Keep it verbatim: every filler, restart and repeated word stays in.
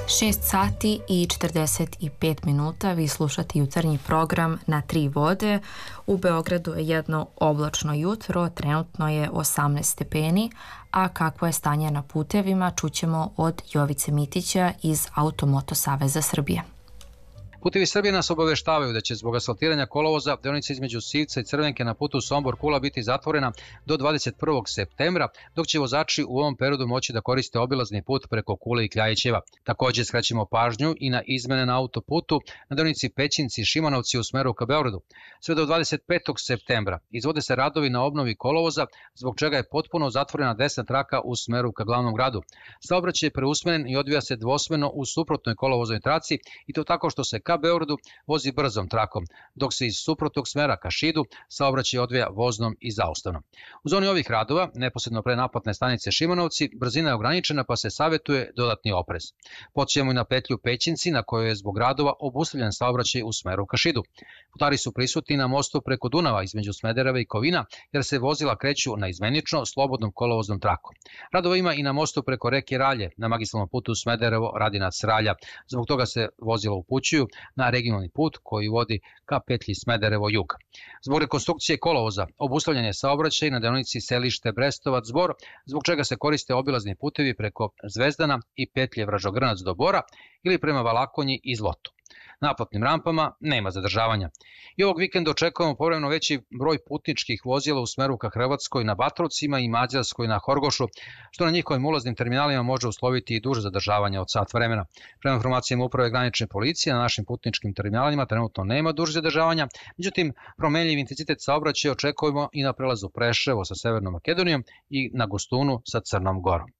šest sati i četrdeset pet minuta, vi slušate jutarnji program Na tri vode. U Beogradu je jedno oblačno jutro, trenutno je osamnaest stepeni, a kakvo je stanje na putevima čućemo od Jovice Mitića iz Automoto Saveza Srbije. Putevi Srbije nas obaveštavaju da će zbog asfaltiranja kolovoza deonica između Sivca i Crvenke na putu Sombor-Kula biti zatvorena do dvadeset prvog septembra, dok će vozači u ovom periodu moći da koriste obilazni put preko Kule i Kljajićeva. Također skrećemo pažnju i na izmene na autoputu na deonici Pećinci-Šimanovci u smeru ka Beogradu. Sve do dvadeset petog septembra izvode se radovi na obnovi kolovoza, zbog čega je potpuno zatvorena desna traka u smeru ka glavnom gradu. Saobraćaj je preusmeren i odvija se dvosmerno u suprotnoj kolovoznoj traci, i to tako što se ka Beogradu vozi brzom trakom, dok se iz suprotnog smera ka Šidu saobraćaj odvija voznom i zaustavnom. U zoni ovih radova, neposredno pre naplatne stanice Šimanovci, brzina je ograničena pa se savjetuje dodatni oprez. Podsjećamo i na petlju Pećinci na kojoj je zbog radova obustavljen saobraćaj u smeru ka Šidu. Putari su prisutni na mostu preko Dunava između Smedereva i Kovina, jer se vozila kreću na izmenično slobodnom kolovoznom trakom. Radova ima i na mostu preko reke Ralje na magistralnom putu Smederevo-Radinac-Ralja. Zbog toga se vozila upućuju na regionalni put koji vodi ka petlji Smederevo-Jug. Zbog rekonstrukcije kolovoza obustavljen je saobraćaj na deonici Selište-Brestovac-Bor, zbog čega se koriste obilazni putevi preko Zvezdana i petlje Vražogranac do Bora ili prema Valakonji i Zlotu. Na naplatnim rampama nema zadržavanja. I ovog vikenda očekujemo povremeno veći broj putničkih vozila u smeru ka Hrvatskoj na Batrovcima i Mađarskoj na Horgošu, što na njihovim ulaznim terminalima može usloviti i duže zadržavanje od sat vremena. Prema informacijama Uprave granične policije, na našim putničkim terminalima trenutno nema duže zadržavanja, međutim promenljiv intenzitet saobraćaja očekujemo i na prelazu Preševo sa Severnom Makedonijom i na Gostunu sa Crnom Gorom.